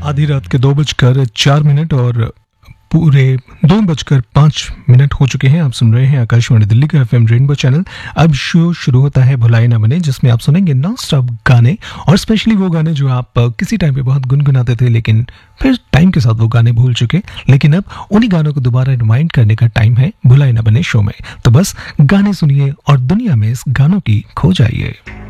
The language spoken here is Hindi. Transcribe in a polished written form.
आधी रात के 2:04 और पूरे 2:05 हो चुके हैं। आप सुन रहे हैं आकाशवाणी दिल्ली का एफएम रेनबो चैनल। अब शो शुरू होता है भुलाए ना बने, जिसमें आप सुनेंगे नॉन स्टॉप गाने, और स्पेशली वो गाने जो आप किसी टाइम पे बहुत गुनगुनाते थे लेकिन फिर टाइम के साथ वो गाने भूल चुके। लेकिन अब उन्हीं गानों को दोबारा रिमाइंड करने का टाइम है भुलाए ना बने शो में। तो बस गाने सुनिए और दुनिया में इस गानों की खो जाइए।